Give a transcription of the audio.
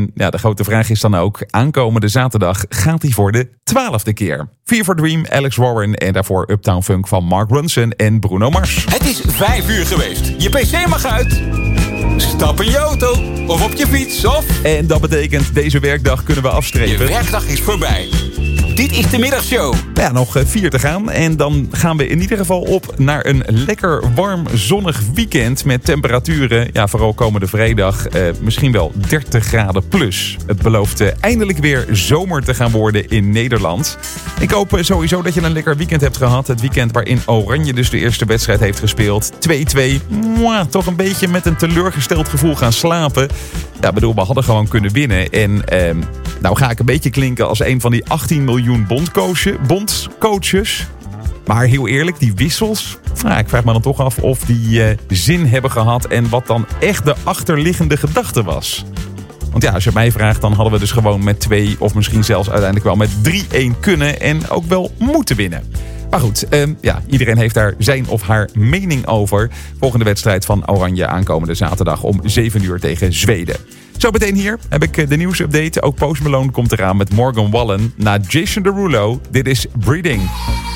En ja, de grote vraag is dan ook, aankomende zaterdag gaat hij voor de 12e keer. Fear for Dream, Alex Warren en daarvoor Uptown Funk van Mark Ronson en Bruno Mars. Het is 5 uur geweest. Je pc mag uit. Stap in je auto of op je fiets of... En dat betekent, deze werkdag kunnen we afstrepen. Je werkdag is voorbij. Dit is de middagshow. Ja, nog 4 te gaan. En dan gaan we in ieder geval op naar een lekker warm zonnig weekend. Met temperaturen, ja, vooral komende vrijdag, misschien wel 30 graden plus. Het belooft eindelijk weer zomer te gaan worden in Nederland. Ik hoop sowieso dat je een lekker weekend hebt gehad. Het weekend waarin Oranje dus de eerste wedstrijd heeft gespeeld. 2-2. Toch een beetje met een teleurgesteld gevoel gaan slapen. Ja, bedoel, we hadden gewoon kunnen winnen. En nou ga ik een beetje klinken als een van die 18 miljoen bondcoaches. Maar heel eerlijk, die wissels, ik vraag me dan toch af of die zin hebben gehad en wat dan echt de achterliggende gedachte was. Want ja, als je mij vraagt, dan hadden we dus gewoon met 2 of misschien zelfs uiteindelijk wel met 3-1 kunnen en ook wel moeten winnen. Maar goed, iedereen heeft daar zijn of haar mening over. Volgende wedstrijd van Oranje aankomende zaterdag om 7 uur tegen Zweden. Zo meteen hier heb ik de nieuwsupdate. Ook Post Malone komt eraan met Morgan Wallen. Na Jason Derulo, dit is Breeding.